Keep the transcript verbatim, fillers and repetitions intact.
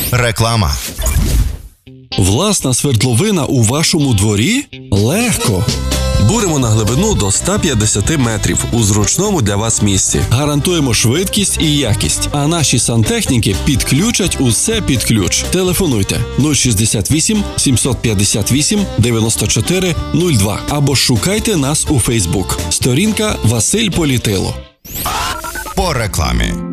Реклама. Власна свердловина у вашому дворі? Легко! Буримо на глибину до ста п'ятдесят метрів у зручному для вас місці. Гарантуємо швидкість і якість, а наші сантехніки підключать усе під ключ. Телефонуйте нуль шістдесят вісім сімсот п'ятдесят вісім дев'яносто чотири нуль два або шукайте нас у Фейсбук. Сторінка Василь Політило. По рекламі.